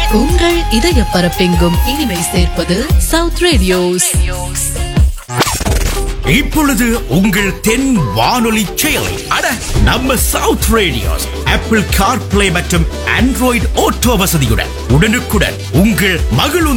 உங்கள் இதய பரப்பெங்கும் இனிமை சேர்ப்பது சவுத் ரேடியோஸ். இப்பொழுது உங்கள் தென் வானொலி செயலி நம்ம சவுத் ரேடியோஸ் ஆப்பிள் கார்பிளே மற்றும் ஆண்ட்ராய்டு ஆட்டோ வசதியுடன் உடனுக்குடன் உங்கள் மகிழும்